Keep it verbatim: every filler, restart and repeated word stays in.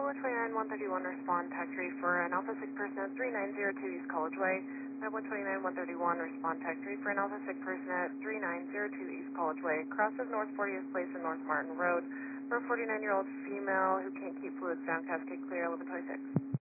one twenty-nine one thirty-one, respond taxi for an Alpha six person at three nine zero two East College Way. one twenty-nine one thirty-one, respond taxi for an Alpha six person at three nine zero two East College Way. Crosses North fortieth Place and North Martin Road for a forty-nine-year-old female who can't keep fluids down, cascade clear, eleven twenty-six.